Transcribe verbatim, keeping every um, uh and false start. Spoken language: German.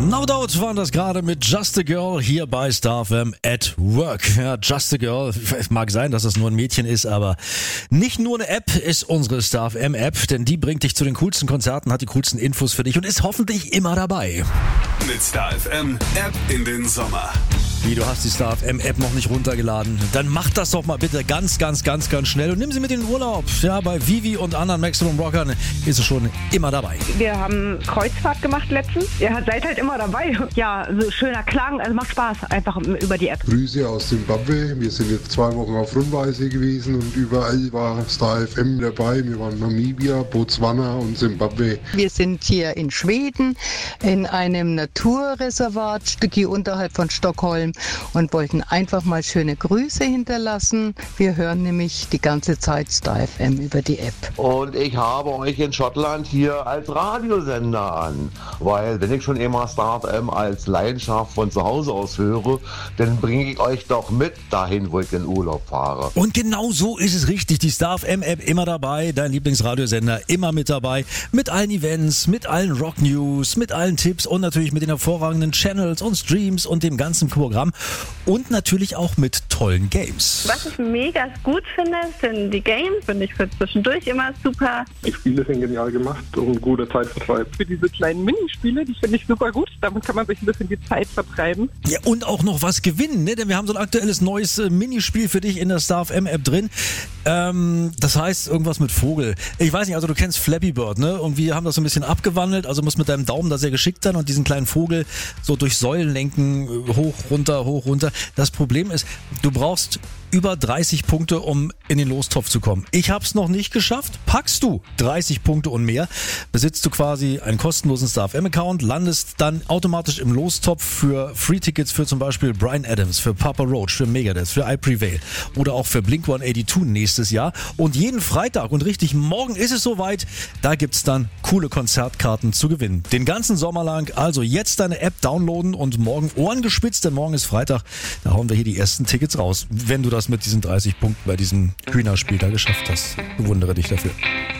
No Doubt waren das gerade mit Just a Girl hier bei Star F M at Work. Ja, Just a Girl, es mag sein, dass es nur ein Mädchen ist, aber nicht nur eine App ist unsere Star F M App, denn die bringt dich zu den coolsten Konzerten, hat die coolsten Infos für dich und ist hoffentlich immer dabei. Mit Star F M App in den Sommer. Wie, du hast die Star F M App noch nicht runtergeladen? Dann mach das doch mal bitte ganz, ganz, ganz, ganz schnell und nimm sie mit in den Urlaub. Ja, bei Vivi und anderen Maximum Rockern ist es schon immer dabei. Wir haben Kreuzfahrt gemacht letztens. Ihr seid halt immer dabei. Ja, so schöner Klang, also macht Spaß, einfach über die App. Grüße aus Simbabwe. Wir sind jetzt zwei Wochen auf Rundreise gewesen und überall war Star F M dabei. Wir waren in Namibia, Botswana und Simbabwe. Wir sind hier in Schweden in einem Naturreservat, Stücki unterhalb von Stockholm, und wollten einfach mal schöne Grüße hinterlassen. Wir hören nämlich die ganze Zeit Star F M über die App. Und ich habe euch in Schottland hier als Radiosender an, weil wenn ich schon immer Star F M als Leidenschaft von zu Hause aus höre, dann bringe ich euch doch mit dahin, wo ich in Urlaub fahre. Und genau so ist es richtig. Die Star F M App immer dabei, dein Lieblingsradiosender immer mit dabei, mit allen Events, mit allen Rock News, mit allen Tipps und natürlich mit den hervorragenden Channels und Streams und dem ganzen Programm und natürlich auch mit tollen Games. Was ich mega gut finde, sind die Games. Finde ich für zwischendurch immer super. Die Spiele sind genial gemacht und guter Zeitvertreib. Für diese kleinen Minispiele, die finde ich super gut. Damit kann man sich ein bisschen die Zeit vertreiben. Ja, und auch noch was gewinnen, ne? Denn wir haben so ein aktuelles neues äh, Minispiel für dich in der Star F M App drin. Ähm, das heißt irgendwas mit Vogel. Ich weiß nicht, also du kennst Flappy Bird, ne? Und wir haben das so ein bisschen abgewandelt. Also musst mit deinem Daumen da sehr geschickt sein und diesen kleinen Vogel so durch Säulen lenken, hoch, runter, hoch, runter. Das Problem ist, du brauchst über dreißig Punkte, um in den Lostopf zu kommen. Ich hab's noch nicht geschafft. Packst du dreißig Punkte und mehr, besitzt du quasi einen kostenlosen Star F M Account, landest dann automatisch im Lostopf für Free-Tickets für zum Beispiel Bryan Adams, für Papa Roach, für Megadeth, für I Prevail oder auch für Blink hundertzweiundachtzig nächstes Jahr. Und jeden Freitag und richtig morgen ist es soweit, da gibt's dann coole Konzertkarten zu gewinnen. Den ganzen Sommer lang, also jetzt deine App downloaden und morgen Ohren gespitzt, denn morgen ist Freitag, da hauen wir hier die ersten Tickets raus, wenn du das mit diesen dreißig Punkten bei diesem Hühnerspiel da geschafft hast. Bewundere dich dafür.